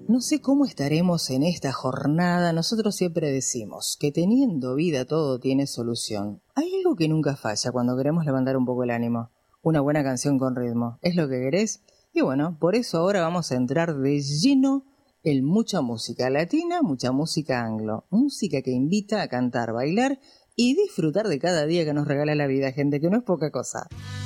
No sé cómo estaremos en esta jornada. Nosotros siempre decimos que teniendo vida todo tiene solución. Hay algo que nunca falla cuando queremos levantar un poco el ánimo. Una buena canción con ritmo. ¿Es lo que querés? Y bueno, por eso ahora vamos a entrar de lleno en mucha música latina, mucha música anglo. Música que invita a cantar, bailar y disfrutar de cada día que nos regala la vida, gente, que no es poca cosa.